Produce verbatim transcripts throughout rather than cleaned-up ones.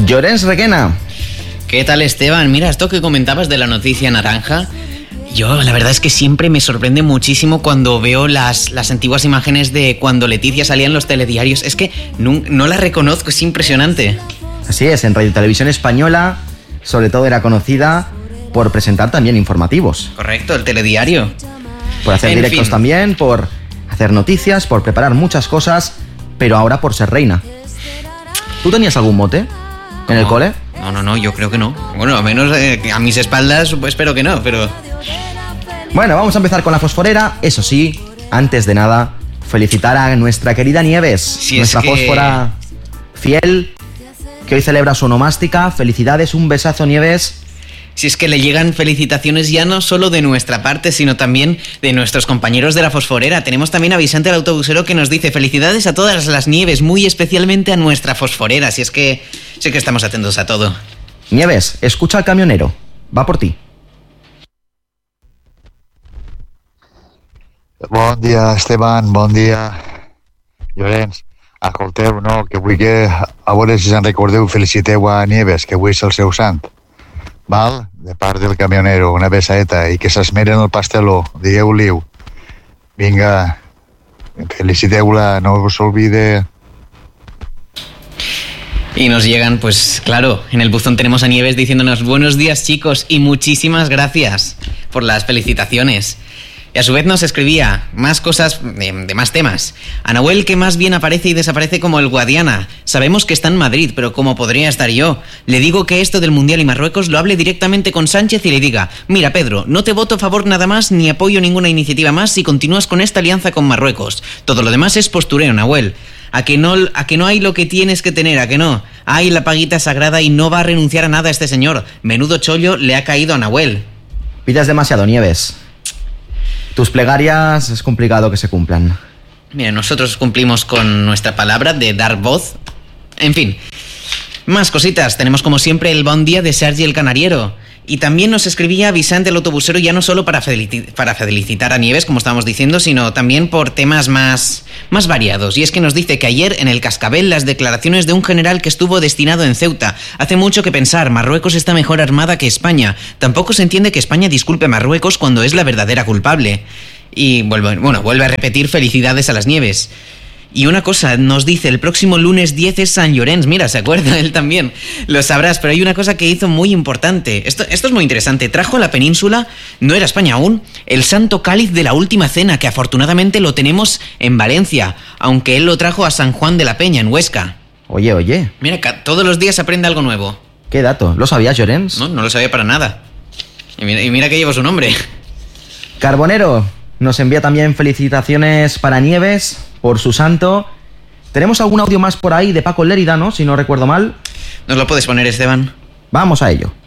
Llorens Requena. ¿Qué tal, Esteban? Mira, esto que comentabas de la noticia naranja, yo la verdad es que siempre me sorprende muchísimo cuando veo las, las antiguas imágenes de cuando Leticia salía en los telediarios. Es que no, no la reconozco, es impresionante. Así es, en Radio Televisión Española, sobre todo era conocida por presentar también informativos. Correcto, el telediario. Por hacer En directos fin. también, por hacer noticias, por preparar muchas cosas, pero ahora por ser reina. ¿Tú tenías algún mote en el No, cole? No, no, no, yo creo que no. Bueno, a menos eh, a mis espaldas, pues espero que no, pero... Bueno, vamos a empezar con la fosforera. Eso sí, antes de nada, felicitar a nuestra querida Nieves, Si es nuestra que- fósfora fiel, que hoy celebra su onomástica. Felicidades, un besazo, Nieves. Si es que le llegan felicitaciones ya no solo de nuestra parte, sino también de nuestros compañeros de la fosforera. Tenemos también a Vicente el autobusero que nos dice felicidades a todas las Nieves, muy especialmente a nuestra fosforera. Si es que sé que estamos atentos a todo. Nieves, escucha al camionero. Va por ti. Bon dia, Esteban, bon dia, Llorenç. Escolteu, no, que vull que, a veure si se'n recordeu, feliciteu a Nieves, que avui és el seu sant. Val? De part del camionero, una besaeta, i que s'esmeren el pasteló, digueu-liu. Vinga, feliciteu-la, no us olvide. Y nos llegan, pues claro, en el buzón tenemos a Nieves diciéndonos buenos días, chicos, y muchísimas gracias por las felicitaciones. Y a su vez nos escribía más cosas de, de más temas. A Nahuel, que más bien aparece y desaparece como el Guadiana. Sabemos que está en Madrid, pero ¿cómo podría estar yo? Le digo que esto del Mundial y Marruecos lo hable directamente con Sánchez y le diga: mira, Pedro, no te voto a favor nada más ni apoyo ninguna iniciativa más si continúas con esta alianza con Marruecos. Todo lo demás es postureo, Nahuel. A que no, a que no hay lo que tienes que tener, a que no. Hay la paguita sagrada y no va a renunciar a nada este señor. Menudo chollo le ha caído a Nahuel. Pidas demasiado, Nieves. Tus plegarias es complicado que se cumplan. Mira, nosotros cumplimos con nuestra palabra de dar voz. En fin, más cositas. Tenemos como siempre el bon día de Sergi el Canariero. Y también nos escribía Vicente el autobusero, ya no solo para, felici- para felicitar a Nieves, como estábamos diciendo, sino también por temas más, más variados. Y es que nos dice que ayer en el Cascabel las declaraciones de un general que estuvo destinado en Ceuta hace mucho que pensar. Marruecos está mejor armada que España. Tampoco se entiende que España disculpe a Marruecos cuando es la verdadera culpable. Y vuelve, bueno, vuelve a repetir felicidades a las Nieves. Y una cosa, nos dice, el próximo lunes diez es San Llorenç. Mira, se acuerda él también. Lo sabrás, pero hay una cosa que hizo muy importante. Esto, esto es muy interesante. Trajo a la península, no era España aún, el Santo Cáliz de la Última Cena, que afortunadamente lo tenemos en Valencia, aunque él lo trajo a San Juan de la Peña, en Huesca. Oye, oye, Mira, ca- todos los días se aprende algo nuevo. ¿qué dato? ¿Lo sabías, Llorens? No, no lo sabía para nada. Y mira, y mira que llevo su nombre. Carbonero nos envía también felicitaciones para Nieves por su santo. Tenemos algún audio más por ahí de Paco Lérida, ¿no? Si no recuerdo mal. ¿Nos lo puedes poner, Esteban? Vamos a ello.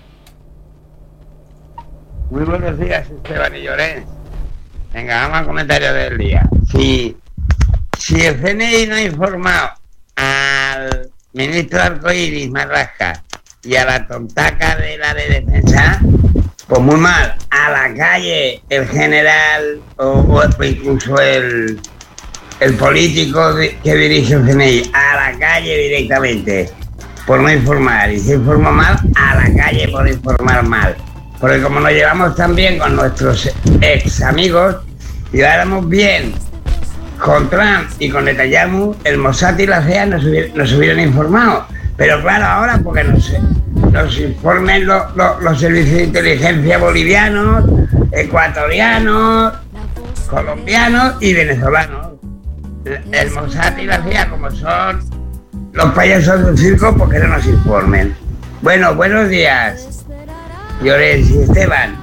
Muy buenos días, Esteban y Llorens. Venga, vamos al comentario del día. Si, si el C N I no ha informado al ministro Arcoiris Marrasca y a la tontaca de la de defensa, pues muy mal. A la calle el general o, o incluso el, el político de- que dirige el C N I, a la calle directamente por no informar. Y si informa mal, a la calle por informar mal. Porque como nos llevamos tan bien con nuestros ex amigos, lleváramos bien con Trump y con Netanyahu, el Mossad y la C I A nos, hubiera- nos hubieran informado. Pero claro, ahora porque nos, nos informen lo- lo- los servicios de inteligencia bolivianos, ecuatorianos, colombianos y venezolanos. El Mossad y la C I A, como son los payasos del circo, porque no nos informen. Bueno, buenos días, Llorens y Esteban.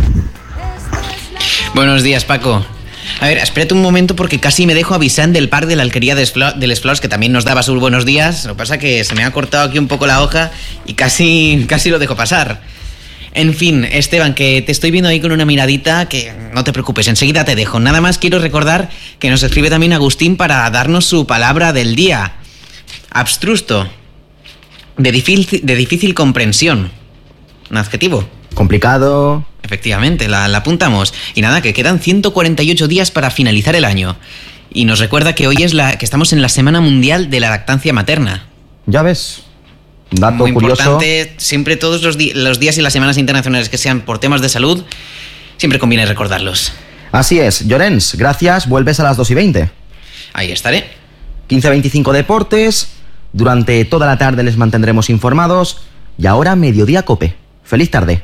Buenos días, Paco. A ver, espérate un momento porque casi me dejo avisar del par de la alquería de Esfla- de Les Flors, que también nos daba sus buenos días. Lo que pasa es que se me ha cortado aquí un poco la hoja y casi, casi lo dejo pasar. En fin, Esteban, que te estoy viendo ahí con una miradita, que no te preocupes, enseguida te dejo. Nada más quiero recordar que nos escribe también Agustín para darnos su palabra del día. Abstrusto. De difícil, de difícil comprensión. Un adjetivo. Complicado. Efectivamente, la, la apuntamos. Y nada, que quedan ciento cuarenta y ocho días para finalizar el año. Y nos recuerda que hoy es la que estamos en la Semana Mundial de la Lactancia Materna. Ya ves. Dato Muy curioso. importante, siempre todos los, di- los días y las semanas internacionales que sean por temas de salud, siempre conviene recordarlos. Así es. Llorens, gracias. Vuelves a las dos y veinte. Ahí estaré. quince a veinticinco Deportes. Durante toda la tarde les mantendremos informados. Y ahora Mediodía Cope. Feliz tarde.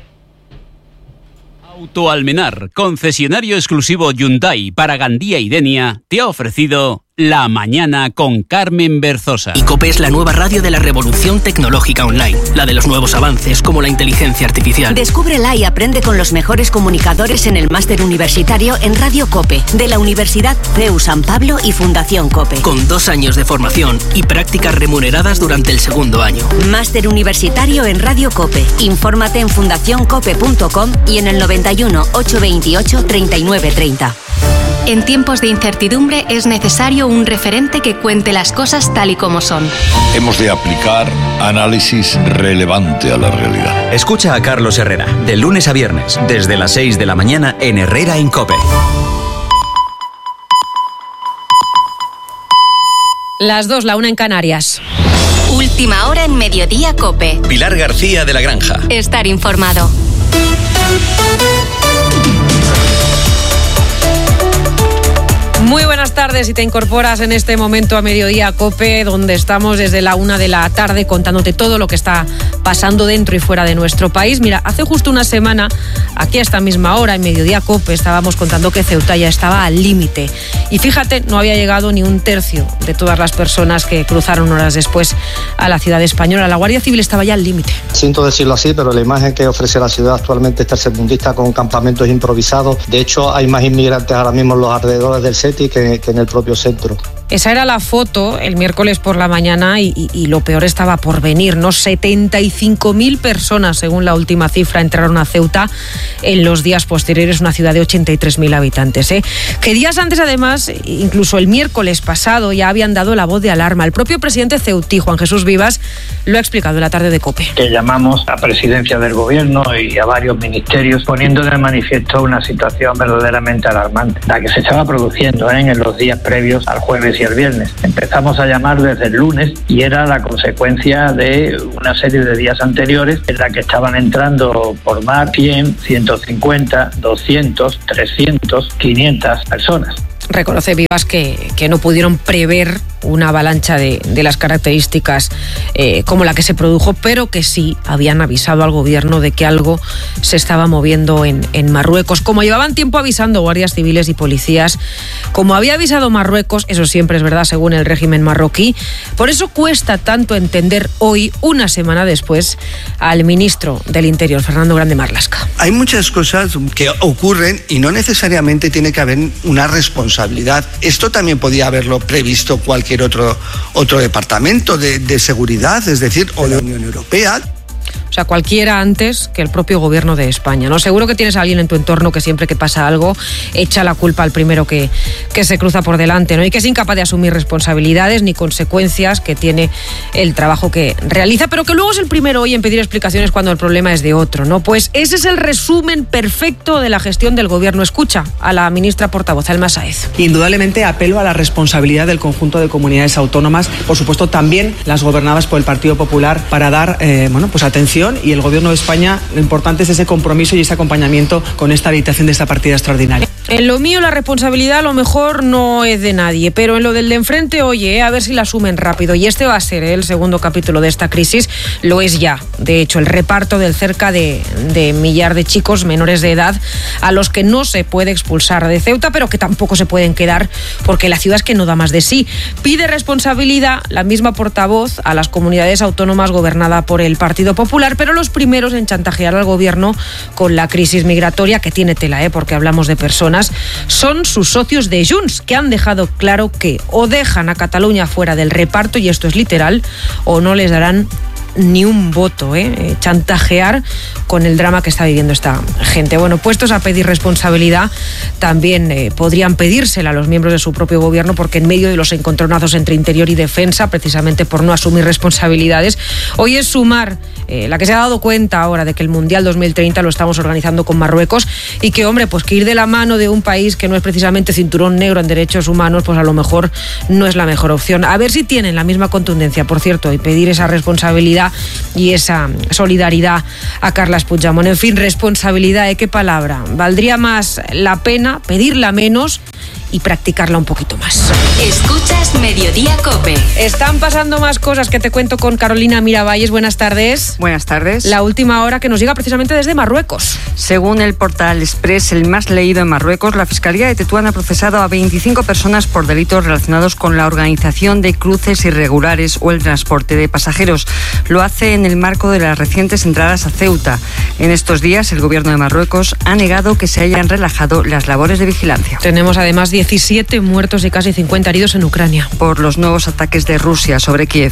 Auto Almenar, concesionario exclusivo Hyundai para Gandía y Denia, te ha ofrecido La Mañana con Carmen Berzosa. Y COPE es la nueva radio de la revolución tecnológica online, la de los nuevos avances como la inteligencia artificial. Descúbrela y aprende con los mejores comunicadores en el máster universitario en Radio COPE, de la Universidad C E U San Pablo y Fundación COPE. Con dos años de formación y prácticas remuneradas durante el segundo año. Máster universitario en Radio COPE. Infórmate en fundación cope punto com y en el noventa y uno, ochocientos veintiocho, treinta y nueve treinta. En tiempos de incertidumbre es necesario un referente que cuente las cosas tal y como son. Hemos de aplicar análisis relevante a la realidad. Escucha a Carlos Herrera, de lunes a viernes, desde las seis de la mañana en Herrera en COPE. Las dos, la una en Canarias. Última hora en Mediodía COPE. Pilar García de la Granja. Estar informado. Muy buenas tardes, y te incorporas en este momento a Mediodía COPE, donde estamos desde la una de la tarde contándote todo lo que está pasando dentro y fuera de nuestro país. Mira, hace justo una semana, aquí a esta misma hora, en Mediodía COPE, estábamos contando que Ceuta ya estaba al límite. Y fíjate, no había llegado ni un tercio de todas las personas que cruzaron horas después a la ciudad española. La Guardia Civil estaba ya al límite. Siento decirlo así, pero la imagen que ofrece la ciudad actualmente es tercermundista, con campamentos improvisados. De hecho, hay más inmigrantes ahora mismo en los alrededores del SETI que, que en el propio centro. Esa era la foto el miércoles por la mañana y, y, y lo peor estaba por venir, ¿no? setenta y cinco mil personas, según la última cifra, entraron a Ceuta en los días posteriores, una ciudad de ochenta y tres mil habitantes, ¿eh? Que días antes, además, incluso el miércoles pasado, ya habían dado la voz de alarma. El propio presidente ceutí, Juan Jesús Vivas, lo ha explicado en la tarde de COPE. Que llamamos a presidencia del gobierno y a varios ministerios poniendo de manifiesto una situación verdaderamente alarmante, la que se estaba produciendo ¿eh? en los días previos al jueves y el viernes. Empezamos a llamar desde el lunes y era la consecuencia de una serie de días anteriores en la que estaban entrando por mar cien, ciento cincuenta, doscientos, trescientos, quinientas personas. Reconoce Vivas que, que no pudieron prever una avalancha de, de las características eh, como la que se produjo, pero que sí habían avisado al gobierno de que algo se estaba moviendo en, en Marruecos. Como llevaban tiempo avisando guardias civiles y policías, como había avisado Marruecos, eso siempre es verdad según el régimen marroquí, por eso cuesta tanto entender hoy, una semana después, al ministro del Interior, Fernando Grande Marlaska. Hay muchas cosas que ocurren y no necesariamente tiene que haber una responsabilidad. Esto también podía haberlo previsto cualquier otro, otro departamento de, de seguridad, es decir, o la Unión Europea. O sea, cualquiera antes que el propio gobierno de España, ¿no? Seguro que tienes a alguien en tu entorno que siempre que pasa algo echa la culpa al primero que, que se cruza por delante, ¿no? Y que es incapaz de asumir responsabilidades ni consecuencias que tiene el trabajo que realiza, pero que luego es el primero hoy en pedir explicaciones cuando el problema es de otro, ¿no? Pues ese es el resumen perfecto de la gestión del gobierno. Escucha a la ministra portavoz, Alma Sáez. Indudablemente apelo a la responsabilidad del conjunto de comunidades autónomas, por supuesto también las gobernadas por el Partido Popular, para dar eh, bueno, pues atención, y el gobierno de España, lo importante es ese compromiso y ese acompañamiento con esta habilitación de esta partida extraordinaria. En lo mío la responsabilidad a lo mejor no es de nadie, pero en lo del de enfrente, oye, a ver si la asumen rápido. Y este va a ser el segundo capítulo de esta crisis, lo es ya. De hecho, el reparto del cerca de, de millar de chicos menores de edad a los que no se puede expulsar de Ceuta, pero que tampoco se pueden quedar porque la ciudad es que no da más de sí. Pide responsabilidad la misma portavoz a las comunidades autónomas gobernadas por el Partido Popular, pero los primeros en chantajear al gobierno con la crisis migratoria, que tiene tela, ¿eh? Porque hablamos de personas, son sus socios de Junts, que han dejado claro que o dejan a Cataluña fuera del reparto, y esto es literal, o no les darán ni un voto, ¿eh? Chantajear con el drama que está viviendo esta gente. Bueno, puestos a pedir responsabilidad, también eh, podrían pedírsela a los miembros de su propio gobierno, porque en medio de los encontronazos entre interior y defensa, precisamente por no asumir responsabilidades, hoy es Sumar eh, la que se ha dado cuenta ahora de que el Mundial dos mil treinta lo estamos organizando con Marruecos, y que, hombre, pues que ir de la mano de un país que no es precisamente cinturón negro en derechos humanos, pues a lo mejor no es la mejor opción. A ver si tienen la misma contundencia, por cierto, y pedir esa responsabilidad empatía y esa solidaridad a Carles Puigdemont. En fin, responsabilidad, ¿eh? ¿Qué palabra? Valdría más la pena pedirla menos y practicarla un poquito más. Escuchas Mediodía COPE. Están pasando más cosas que te cuento con Carolina Miravalles. Buenas tardes. Buenas tardes. La última hora que nos llega precisamente desde Marruecos. Según el portal Express, el más leído en Marruecos, la Fiscalía de Tetuán ha procesado a veinticinco personas por delitos relacionados con la organización de cruces irregulares o el transporte de pasajeros. Lo hace en el marco de las recientes entradas a Ceuta. En estos días, el gobierno de Marruecos ha negado que se hayan relajado las labores de vigilancia. Tenemos además diecisiete muertos y casi cincuenta heridos en Ucrania por los nuevos ataques de Rusia sobre Kiev.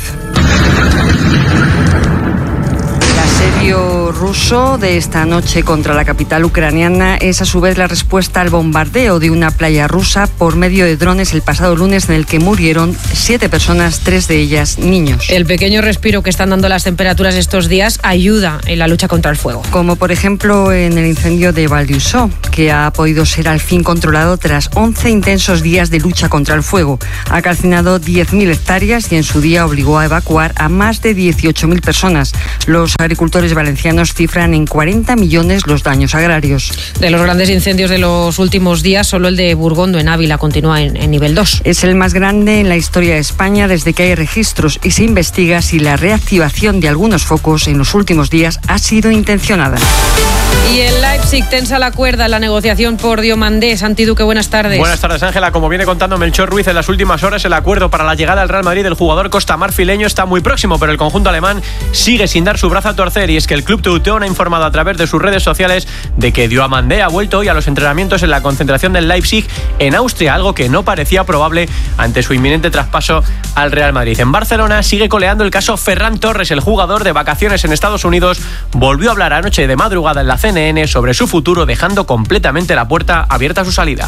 El asedio ruso de esta noche contra la capital ucraniana es a su vez la respuesta al bombardeo de una playa rusa por medio de drones el pasado lunes, en el que murieron siete personas, tres de ellas niños. El pequeño respiro que están dando las temperaturas estos días ayuda en la lucha contra el fuego. Como por ejemplo en el incendio de Val d'Usó, que ha podido ser al fin controlado tras once intensos días de lucha contra el fuego. Ha calcinado diez mil hectáreas y en su día obligó a evacuar a más de dieciocho mil personas. Los agricultores valencianos cifran en cuarenta millones los daños agrarios. De los grandes incendios de los últimos días, solo el de Burgondo en Ávila continúa en, en nivel dos. Es el más grande en la historia de España desde que hay registros y se investiga si la reactivación de algunos focos en los últimos días ha sido intencionada. Y el Leipzig tensa la cuerda en la negociación por Diomandé. Santi Duque, buenas tardes. Buenas tardes, Ángela. Como viene contando Melchor Ruiz en las últimas horas, el acuerdo para la llegada al Real Madrid del jugador costamarfileño está muy próximo, pero el conjunto alemán sigue sin dar su brazo a torcer, y es que el club teutón ha informado a través de sus redes sociales de que Diomandé ha vuelto hoy a los entrenamientos en la concentración del Leipzig en Austria, algo que no parecía probable ante su inminente traspaso al Real Madrid. En Barcelona sigue coleando el caso Ferran Torres. El jugador, de vacaciones en Estados Unidos, volvió a hablar anoche de madrugada en la C N N sobre su futuro, dejando completamente la puerta abierta a su salida.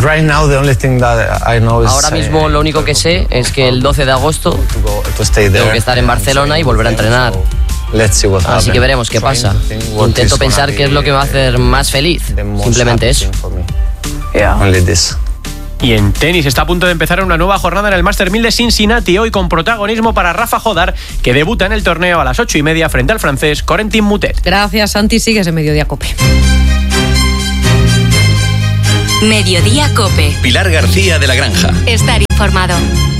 Ahora mismo lo único que sé es que el doce de agosto tengo que estar en Barcelona y volver a entrenar. Así que veremos qué pasa. Intento pensar qué es lo que me va a hacer más feliz. Simplemente eso. Y en tenis está a punto de empezar una nueva jornada en el Master mil de Cincinnati, hoy con protagonismo para Rafa Jodar, que debuta en el torneo a las ocho y media frente al francés Corentin Moutet. Gracias, Santi. Sigues en Mediodía COPE. Mediodía COPE. Pilar García de la Granja. Estar informado.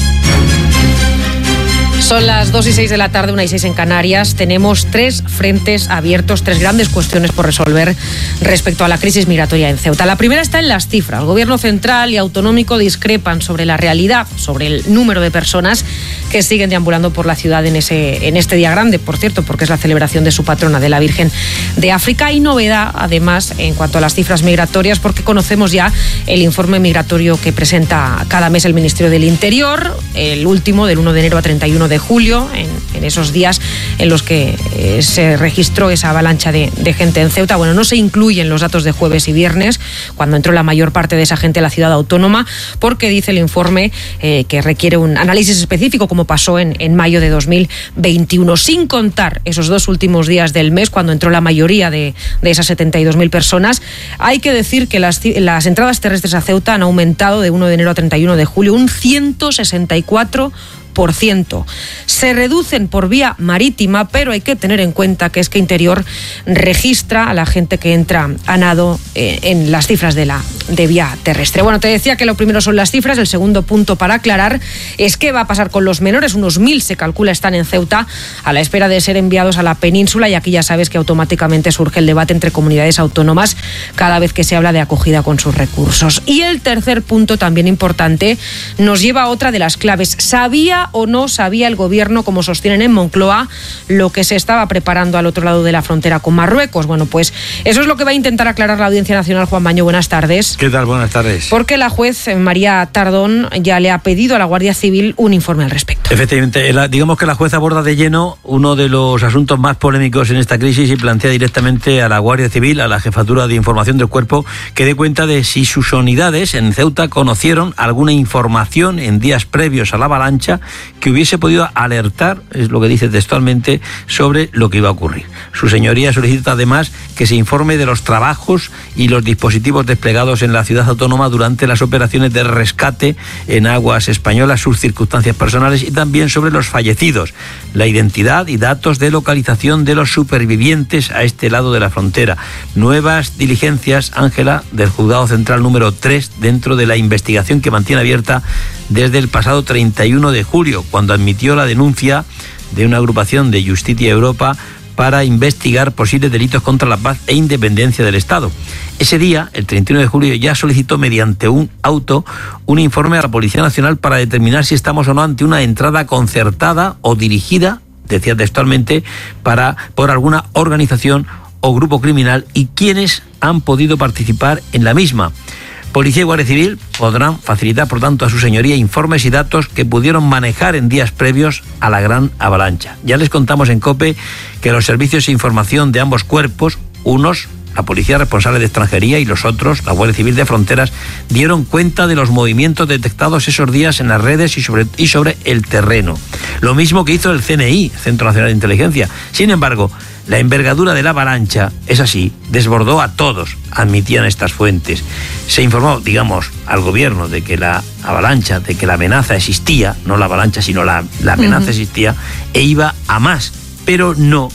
Son las dos y seis de la tarde, una y seis en Canarias. Tenemos tres frentes abiertos, tres grandes cuestiones por resolver respecto a la crisis migratoria en Ceuta. La primera está en las cifras. El gobierno central y autonómico discrepan sobre la realidad, sobre el número de personas que siguen deambulando por la ciudad en, ese, en este día grande, por cierto, porque es la celebración de su patrona, de la Virgen de África. Hay novedad, además, en cuanto a las cifras migratorias, porque conocemos ya el informe migratorio que presenta cada mes el Ministerio del Interior, el último del uno de enero a treinta y uno de julio, en, en esos días en los que eh, se registró esa avalancha de, de gente en Ceuta. Bueno, no se incluyen los datos de jueves y viernes, cuando entró la mayor parte de esa gente a la ciudad autónoma, porque dice el informe eh, que requiere un análisis específico, como pasó en, en mayo de dos mil veintiuno, sin contar esos dos últimos días del mes, cuando entró la mayoría de, de esas setenta y dos mil personas. Hay que decir que las, las entradas terrestres a Ceuta han aumentado de uno de enero a treinta y uno de julio un ciento sesenta y cuatro por ciento. Se reducen por vía marítima, pero hay que tener en cuenta que es que Interior registra a la gente que entra a nado eh, en las cifras de la de vía terrestre. Bueno, te decía que lo primero son las cifras. El segundo punto para aclarar es qué va a pasar con los menores. Unos mil, se calcula, están en Ceuta a la espera de ser enviados a la península, y aquí ya sabes que automáticamente surge el debate entre comunidades autónomas cada vez que se habla de acogida con sus recursos. Y el tercer punto, también importante, nos lleva a otra de las claves. ¿Sabía o no sabía el gobierno, como sostienen en Moncloa, lo que se estaba preparando al otro lado de la frontera con Marruecos? Bueno, pues eso es lo que va a intentar aclarar la Audiencia Nacional. Juan Maño, buenas tardes. ¿Qué tal? Buenas tardes. Porque la juez María Tardón ya le ha pedido a la Guardia Civil un informe al respecto. Efectivamente, la, digamos que la juez aborda de lleno uno de los asuntos más polémicos en esta crisis y plantea directamente a la Guardia Civil, a la Jefatura de Información del Cuerpo, que dé cuenta de si sus unidades en Ceuta conocieron alguna información en días previos a la avalancha que hubiese podido alertar, es lo que dice textualmente, sobre lo que iba a ocurrir. Su señoría solicita además que se informe de los trabajos y los dispositivos desplegados en la ciudad autónoma durante las operaciones de rescate en aguas españolas, sus circunstancias personales y también sobre los fallecidos, la identidad y datos de localización de los supervivientes a este lado de la frontera. Nuevas diligencias, Ángela, del Juzgado Central número tres dentro de la investigación que mantiene abierta desde el pasado treinta y uno de julio, cuando admitió la denuncia de una agrupación de Justicia Europa para investigar posibles delitos contra la paz e independencia del Estado. Ese día, el treinta y uno de julio, ya solicitó mediante un auto un informe a la Policía Nacional para determinar si estamos o no ante una entrada concertada o dirigida, decía textualmente, para, por alguna organización o grupo criminal y quiénes han podido participar en la misma. Policía y Guardia Civil podrán facilitar, por tanto, a su señoría informes y datos que pudieron manejar en días previos a la gran avalancha. Ya les contamos en COPE que los servicios de información de ambos cuerpos, unos, la Policía Responsable de Extranjería, y los otros, la Guardia Civil de Fronteras, dieron cuenta de los movimientos detectados esos días en las redes y sobre, y sobre el terreno. Lo mismo que hizo el C N I, Centro Nacional de Inteligencia. Sin embargo, la envergadura de la avalancha, es así, desbordó a todos, admitían estas fuentes. Se informó, digamos, al gobierno de que la avalancha, de que la amenaza existía, no la avalancha, sino la, la amenaza uh-huh. existía, e iba a más, pero no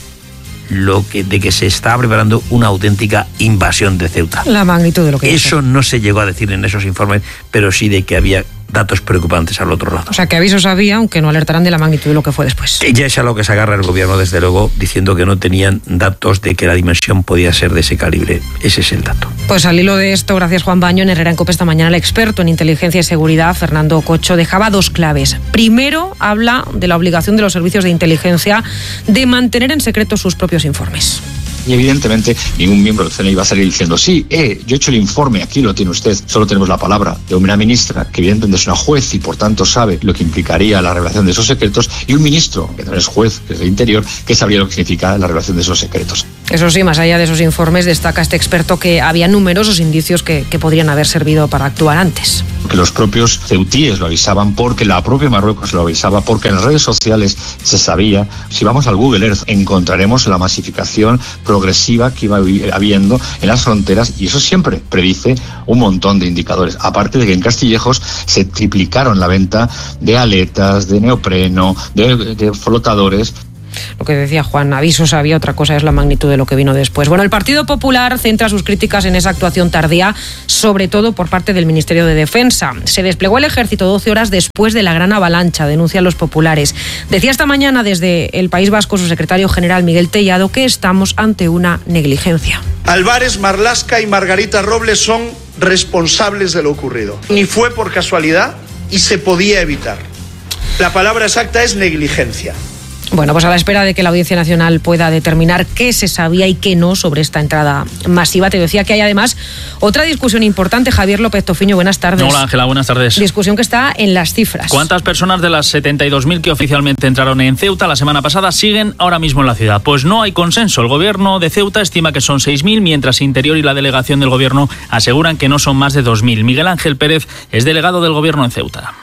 lo que de que se estaba preparando una auténtica invasión de Ceuta. La magnitud de lo que Eso no se llegó a decir en esos informes, pero sí de que había datos preocupantes al otro lado. O sea, que avisos había, aunque no alertarán de la magnitud de lo que fue después. Y ya es a lo que se agarra el gobierno, desde luego, diciendo que no tenían datos de que la dimensión podía ser de ese calibre. Ese es el dato. Pues al hilo de esto, gracias Juan Baño, en Herrera en COPE esta mañana el experto en inteligencia y seguridad, Fernando Cocho, dejaba dos claves. Primero, habla de la obligación de los servicios de inteligencia de mantener en secreto sus propios informes. Y evidentemente ningún miembro del C N I va a salir diciendo sí, eh, yo he hecho el informe, aquí lo tiene usted. Solo tenemos la palabra de una ministra, que evidentemente es una juez y por tanto sabe lo que implicaría la revelación de esos secretos, y un ministro, que no es juez, que es del Interior, que sabría lo que significa la revelación de esos secretos. Eso sí, más allá de esos informes, destaca este experto que había numerosos indicios que, que podrían haber servido para actuar antes. Que los propios ceutíes lo avisaban, porque la propia Marruecos lo avisaba, porque en las redes sociales se sabía. Si vamos al Google Earth encontraremos la masificación progresiva que iba habiendo en las fronteras, y eso siempre predice un montón de indicadores. Aparte de que en Castillejos se triplicaron la venta de aletas, de neopreno, de, de flotadores. Lo que decía Juan, avisos había, otra cosa es la magnitud de lo que vino después. Bueno, el Partido Popular centra sus críticas en esa actuación tardía, sobre todo por parte del Ministerio de Defensa. Se desplegó el ejército doce horas después de la gran avalancha, denuncian los populares. Decía esta mañana desde el País Vasco su secretario general Miguel Tellado que estamos ante una negligencia. Álvarez, Marlaska y Margarita Robles son responsables de lo ocurrido. Ni fue por casualidad y se podía evitar. La palabra exacta es negligencia. Bueno, pues a la espera de que la Audiencia Nacional pueda determinar qué se sabía y qué no sobre esta entrada masiva, te decía que hay además otra discusión importante. Javier López Tofiño, buenas tardes. Hola Ángela, buenas tardes. Discusión que está en las cifras. ¿Cuántas personas de las setenta y dos mil que oficialmente entraron en Ceuta la semana pasada siguen ahora mismo en la ciudad? Pues no hay consenso. El gobierno de Ceuta estima que son seis mil, mientras Interior y la delegación del gobierno aseguran que no son más de dos mil. Miguel Ángel Pérez es delegado del gobierno en Ceuta.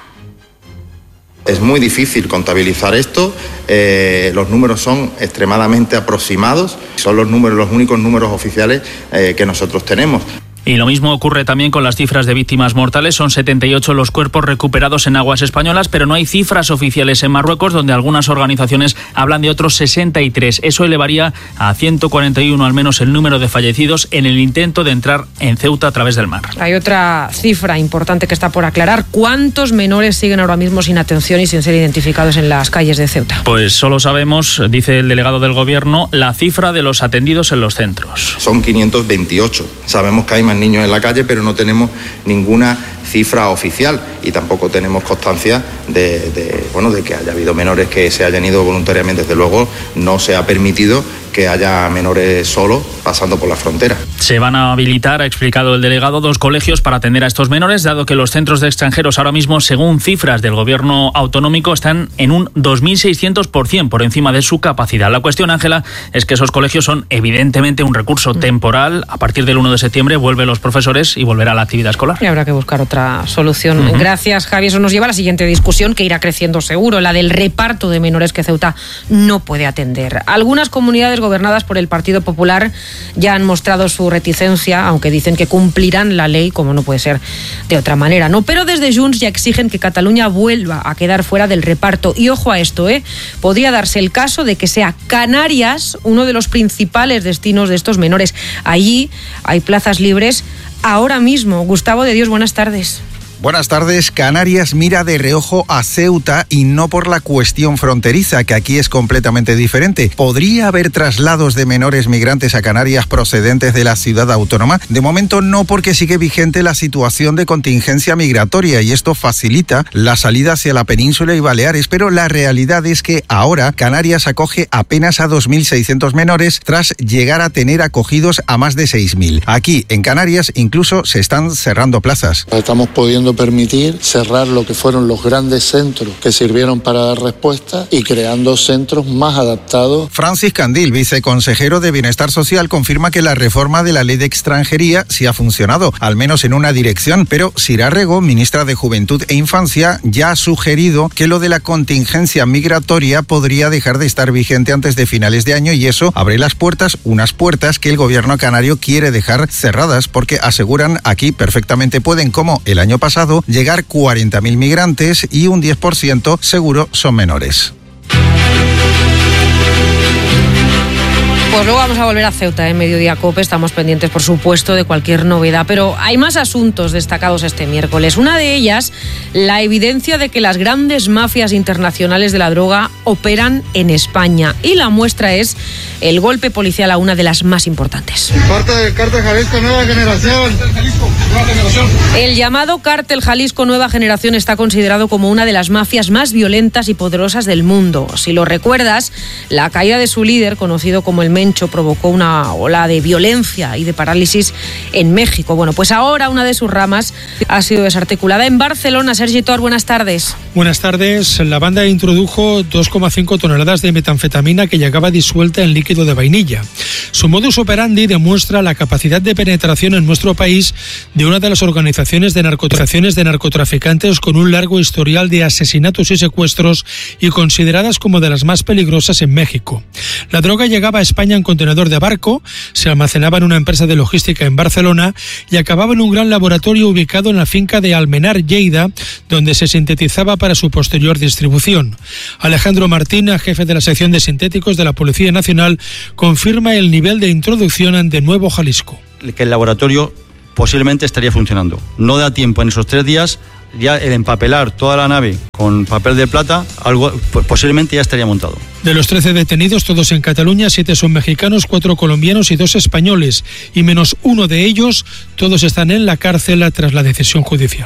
Es muy difícil contabilizar esto, eh, los números son extremadamente aproximados, son los números, los únicos números oficiales eh, que nosotros tenemos. Y lo mismo ocurre también con las cifras de víctimas mortales. Son setenta y ocho los cuerpos recuperados en aguas españolas, pero no hay cifras oficiales en Marruecos, donde algunas organizaciones hablan de otros sesenta y tres. Eso elevaría a ciento cuarenta y uno al menos el número de fallecidos en el intento de entrar en Ceuta a través del mar. Hay otra cifra importante que está por aclarar. ¿Cuántos menores siguen ahora mismo sin atención y sin ser identificados en las calles de Ceuta? Pues solo sabemos, dice el delegado del gobierno, la cifra de los atendidos en los centros. Son quinientos veintiocho. Sabemos que hay más niños en la calle, pero no tenemos ninguna cifra oficial y tampoco tenemos constancia de, de, bueno, de que haya habido menores que se hayan ido voluntariamente. Desde luego no se ha permitido que haya menores solos pasando por la frontera. Se van a habilitar, ha explicado el delegado, dos colegios para atender a estos menores, dado que los centros de extranjeros ahora mismo, según cifras del gobierno autonómico, están en un dos mil seiscientos por ciento por encima de su capacidad. La cuestión, Ángela, es que esos colegios son evidentemente un recurso temporal. A partir del uno de septiembre vuelven los profesores y volverá la actividad escolar. Y habrá que buscar otra solución. Uh-huh. Gracias. Gracias, Javi. Eso nos lleva a la siguiente discusión, que irá creciendo seguro, la del reparto de menores que Ceuta no puede atender. Algunas comunidades gobernadas por el Partido Popular ya han mostrado su reticencia, aunque dicen que cumplirán la ley, como no puede ser de otra manera, ¿no? Pero desde Junts ya exigen que Cataluña vuelva a quedar fuera del reparto. Y ojo a esto, ¿eh? Podría darse el caso de que sea Canarias uno de los principales destinos de estos menores. Allí hay plazas libres ahora mismo. Gustavo de Dios, buenas tardes. Buenas tardes. Canarias mira de reojo a Ceuta y no por la cuestión fronteriza, que aquí es completamente diferente. ¿Podría haber traslados de menores migrantes a Canarias procedentes de la ciudad autónoma? De momento no, porque sigue vigente la situación de contingencia migratoria y esto facilita la salida hacia la península y Baleares, pero la realidad es que ahora Canarias acoge apenas a dos mil seiscientos menores tras llegar a tener acogidos a más de seis mil. Aquí, en Canarias, incluso se están cerrando plazas. Estamos pudiendo permitir cerrar lo que fueron los grandes centros que sirvieron para dar respuesta y creando centros más adaptados. Francis Candil, viceconsejero de Bienestar Social, confirma que la reforma de la ley de extranjería sí ha funcionado, al menos en una dirección, pero Sira Rego, ministra de Juventud e Infancia, ya ha sugerido que lo de la contingencia migratoria podría dejar de estar vigente antes de finales de año y eso abre las puertas, unas puertas que el gobierno canario quiere dejar cerradas porque aseguran aquí perfectamente pueden, como el año pasado, llegar cuarenta mil migrantes y un diez por ciento seguro son menores. Pues luego vamos a volver a Ceuta en Mediodía Cope. Estamos pendientes, por supuesto, de cualquier novedad. Pero hay más asuntos destacados este miércoles. Una de ellas, la evidencia de que las grandes mafias internacionales de la droga operan en España. Y la muestra es el golpe policial a una de las más importantes. Parte del Cártel Jalisco Nueva Generación. El llamado Cártel Jalisco Nueva Generación está considerado como una de las mafias más violentas y poderosas del mundo. Si lo recuerdas, la caída de su líder, conocido como el Mencho, provocó una ola de violencia y de parálisis en México. Bueno, pues ahora una de sus ramas ha sido desarticulada en Barcelona. Sergi Tor, buenas tardes. Buenas tardes. La banda introdujo dos coma cinco toneladas de metanfetamina que llegaba disuelta en líquido de vainilla. Su modus operandi demuestra la capacidad de penetración en nuestro país de una de las organizaciones de narcotraficantes, de narcotraficantes con un largo historial de asesinatos y secuestros y consideradas como de las más peligrosas en México. La droga llegaba a España en contenedor de barco, se almacenaba en una empresa de logística en Barcelona y acababa en un gran laboratorio ubicado en la finca de Almenar, Lleida, donde se sintetizaba para su posterior distribución. Alejandro Martín, jefe de la sección de sintéticos de la Policía Nacional, confirma el nivel de introducción de Nuevo Jalisco. Que el laboratorio posiblemente estaría funcionando. No da tiempo en esos tres días. Ya el empapelar toda la nave con papel de plata, algo posiblemente ya estaría montado. De los trece detenidos, todos en Cataluña, siete son mexicanos, cuatro colombianos y dos españoles, y menos uno de ellos, todos están en la cárcel tras la decisión judicial.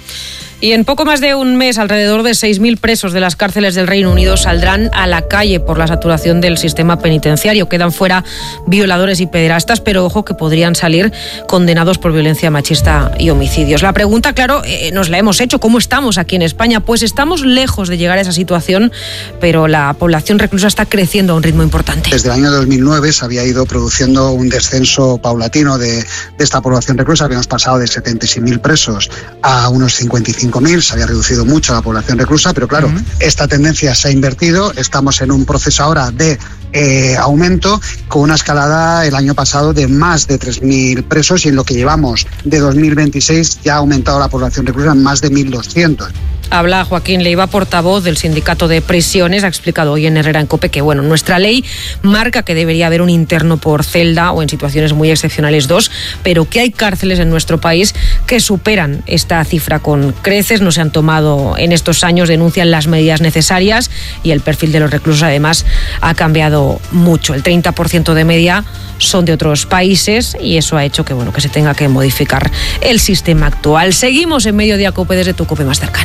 Y en poco más de un mes, alrededor de seis mil presos de las cárceles del Reino Unido saldrán a la calle por la saturación del sistema penitenciario. Quedan fuera violadores y pederastas, pero ojo que podrían salir condenados por violencia machista y homicidios. La pregunta, claro, eh, nos la hemos hecho. ¿Cómo estamos aquí en España? Pues estamos lejos de llegar a esa situación, pero la población reclusa está creciendo a un ritmo importante. Desde el año dos mil nueve se había ido produciendo un descenso paulatino de, de esta población reclusa. Habíamos pasado de setenta y seis mil presos a unos cincuenta y cinco mil, se había reducido mucho la población reclusa, pero claro, uh-huh. esta tendencia se ha invertido, estamos en un proceso ahora de eh, aumento con una escalada el año pasado de más de tres mil presos y en lo que llevamos de dos mil veintiséis ya ha aumentado la población reclusa en más de mil doscientos. Habla Joaquín Leiva, portavoz del Sindicato de Prisiones. Ha explicado hoy en Herrera en COPE que, bueno, nuestra ley marca que debería haber un interno por celda o en situaciones muy excepcionales dos, pero que hay cárceles en nuestro país que superan esta cifra con creces. No se han tomado en estos años, denuncian las medidas necesarias y el perfil de los reclusos además ha cambiado mucho. El treinta por ciento de media son de otros países y eso ha hecho que, bueno, que se tenga que modificar el sistema actual. Seguimos en Mediodía COPE desde tu COPE más cercana.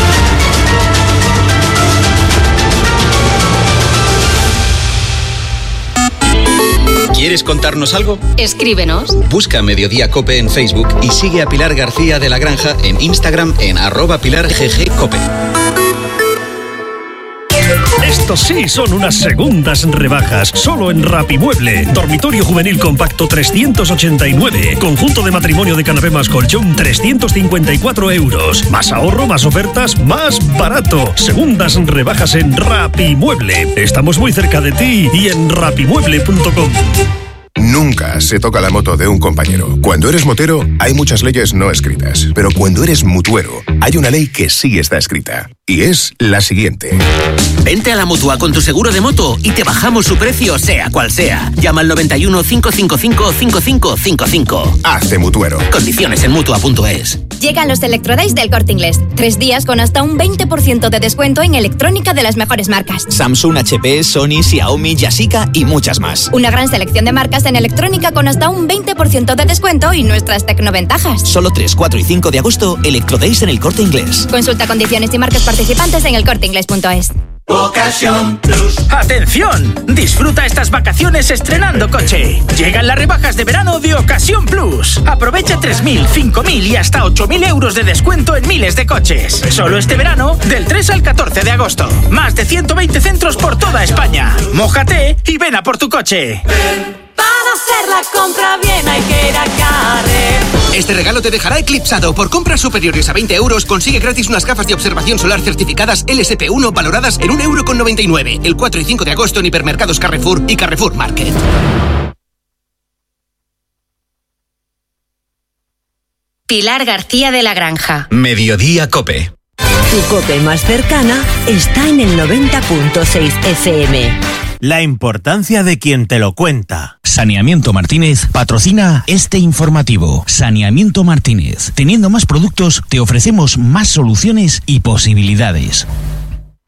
¿Quieres contarnos algo? Escríbenos. Busca Mediodía Cope en Facebook y sigue a Pilar García de la Granja en Instagram en arroba Pilar G G Cope. Estos sí son unas segundas rebajas, solo en Rapimueble. Dormitorio juvenil compacto trescientos ochenta y nueve. Conjunto de matrimonio de canapé más colchón trescientos cincuenta y cuatro euros. Más ahorro, más ofertas, más barato. Segundas rebajas en Rapimueble. Estamos muy cerca de ti y en rapimueble punto com. Nunca se toca la moto de un compañero. Cuando eres motero, hay muchas leyes no escritas. Pero cuando eres mutuero, hay una ley que sí está escrita. Y es la siguiente. Vente a la Mutua con tu seguro de moto y te bajamos su precio, sea cual sea. Llama al noventa y uno, cinco cinco cinco, cinco cinco cinco cinco. Hazte mutuero. Condiciones en mutua punto es. Llegan los Electrodays del Corte Inglés. Tres días con hasta un veinte por ciento de descuento en electrónica de las mejores marcas. Samsung, H P, Sony, Xiaomi, Yashica y muchas más. Una gran selección de marcas en electrónica con hasta un veinte por ciento de descuento y nuestras tecnoventajas. Solo tres, cuatro y cinco de agosto, Electrodays en el Corte Inglés. Consulta condiciones y marcas participantes en el corte inglés punto es. Ocasión Plus. ¡Atención! Disfruta estas vacaciones estrenando coche. Llegan las rebajas de verano de Ocasión Plus. Aprovecha tres mil, cinco mil y hasta ocho mil euros de descuento en miles de coches. Solo este verano, del tres al catorce de agosto. Más de ciento veinte centros por toda España. Mójate y ven a por tu coche. Ven. Para hacer la compra bien hay que ir a Carrefour. Este regalo te dejará eclipsado. Por compras superiores a veinte euros consigue gratis unas gafas de observación solar certificadas L S P uno valoradas en un euro con noventa y nueve. El cuatro y cinco de agosto en hipermercados Carrefour y Carrefour Market. Pilar García de la Granja. Mediodía Cope. Tu Cope más cercana está en el noventa punto seis F M. La importancia de quien te lo cuenta. Saneamiento Martínez patrocina este informativo. Saneamiento Martínez. Teniendo más productos, te ofrecemos más soluciones y posibilidades.